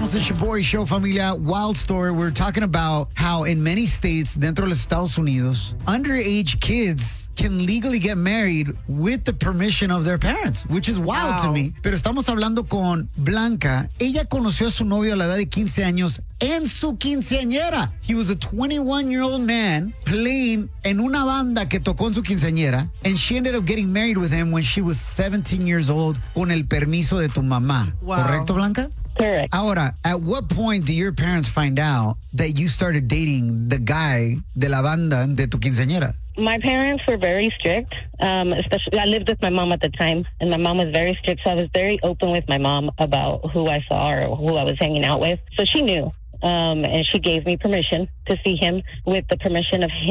Regresamos. It's your boy show, familia. Wild story. We're talking about how in many states dentro de los Estados Unidos, underage kids can legally get married with the permission of their parents, which is wild to me. Pero estamos hablando con Blanca. Ella conoció a su novio a la edad de 15 años en su quinceañera. He was a 21-year-old man playing en una banda que tocó en su quinceañera, and she ended up getting married with him when she was 17 years old con el permiso de tu mamá. Wow. ¿Correcto, Blanca? Correct. Ahora, at what point do your parents find out that you started dating the guy de la banda de tu quinceañera? My parents were very strict, especially I lived with my mom at the time, and my mom was very strict, so I was very open with my mom about who I saw or who I was hanging out with. So she knew, and she gave me permission to see him with the permission of him.